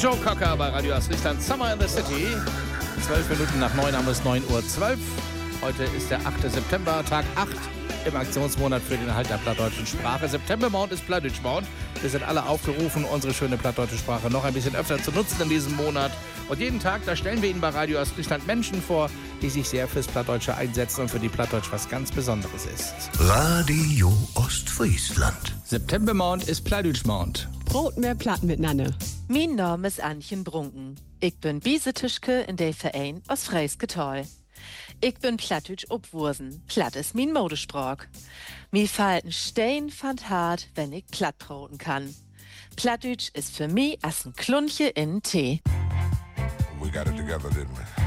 Joe Cocker bei Radio Ostfriesland, Summer in the City. 12 Minuten nach 9 haben wir es 9:12 Uhr. Heute ist der 8. September, Tag 8 im Aktionsmonat für den Erhalt der plattdeutschen Sprache. Septembermond ist Plattdeutschmond. Wir sind alle aufgerufen, unsere schöne plattdeutsche Sprache noch ein bisschen öfter zu nutzen in diesem Monat. Und jeden Tag, da stellen wir Ihnen bei Radio Ostfriesland Menschen vor, die sich sehr fürs Plattdeutsche einsetzen und für die Plattdeutsch was ganz Besonderes ist. Radio Ostfriesland. Septembermond ist Plattdeutschmond. Brot mehr Platten mit Nanne. Mein Name ist Anchen Brunken. Ich bin Biesetischke in der Verein aus Freisgetal. Ich bin Plattdeutsch obwursen. Platt ist mein Modesprach. Mi falten Stein fand hart, wenn ich platt broten kann. Plattdeutsch ist für mich as ein Klunche in Tee. We got it together, didn't we?